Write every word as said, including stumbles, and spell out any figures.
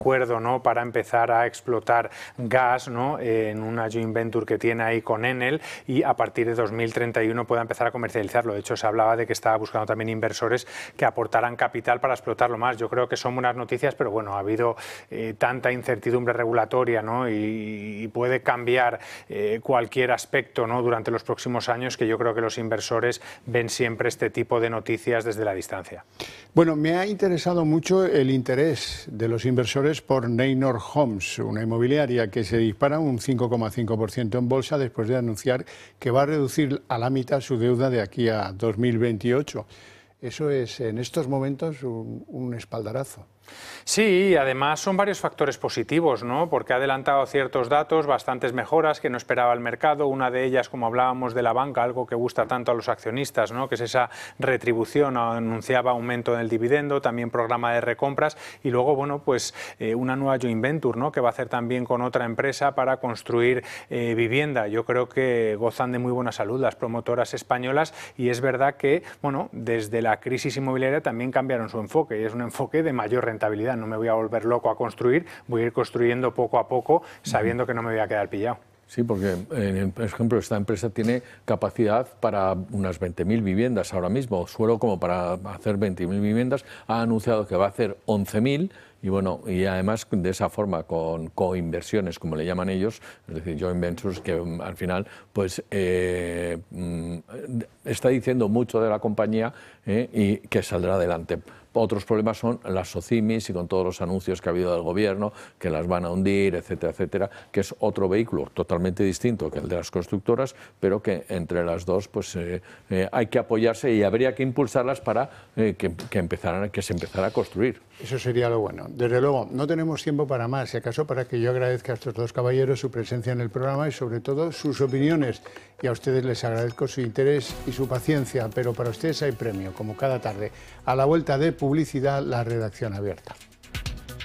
acuerdo, ¿no?, para empezar a explotar gas, ¿no?, en una joint venture que tiene ahí con Enel, y a partir de dos mil treinta y uno pueda empezar a comercializarlo. De hecho, se hablaba de que estaba buscando también inversores que aportaran capital para explotarlo más. Yo creo que son buenas noticias, pero bueno, ha habido eh, tanta incertidumbre regulatoria, ¿no?, y, y puede cambiar eh, cualquier aspecto, ¿no?, durante los próximos años, que yo creo que los inversores ven siempre este tipo de noticias desde la distancia. Bueno, me ha interesado mucho el interés de los inversores por Neinor Homes, una inmobiliaria que se dispara un cinco coma cinco por ciento en bolsa después de anunciar que va a reducir a la mitad su deuda de aquí a dos mil veintiocho. Eso es, en estos momentos, un, un espaldarazo. Sí, además son varios factores positivos, ¿no?, porque ha adelantado ciertos datos, bastantes mejoras que no esperaba el mercado. Una de ellas, como hablábamos de la banca, algo que gusta tanto a los accionistas, ¿no?, que es esa retribución. Anunciaba aumento en el dividendo, también programa de recompras, y luego, bueno, pues eh, una nueva joint venture, ¿no?, que va a hacer también con otra empresa para construir eh, vivienda. Yo creo que gozan de muy buena salud las promotoras españolas, y es verdad que, bueno, desde la crisis inmobiliaria también cambiaron su enfoque, y es un enfoque de mayor rentabilidad. No me voy a volver loco a construir, voy a ir construyendo poco a poco, sabiendo que no me voy a quedar pillado. Sí, porque, por ejemplo, esta empresa tiene capacidad para unas veinte mil viviendas ahora mismo, suelo como para hacer veinte mil viviendas, ha anunciado que va a hacer once mil, y bueno, y además de esa forma con coinversiones, como le llaman ellos, es decir, joint ventures, que al final pues eh, está diciendo mucho de la compañía eh, y que saldrá adelante. Otros problemas son las SOCIMIs y con todos los anuncios que ha habido del gobierno, que las van a hundir, etcétera, etcétera, que es otro vehículo totalmente distinto que el de las constructoras, pero que entre las dos pues eh, eh, hay que apoyarse y habría que impulsarlas para eh, que, que, empezaran, que se empezara a construir. Eso sería lo bueno. Desde luego, no tenemos tiempo para más, si acaso para que yo agradezca a estos dos caballeros su presencia en el programa y sobre todo sus opiniones. Y a ustedes les agradezco su interés y su paciencia, pero para ustedes hay premio, como cada tarde. A la vuelta de publicidad, la redacción abierta.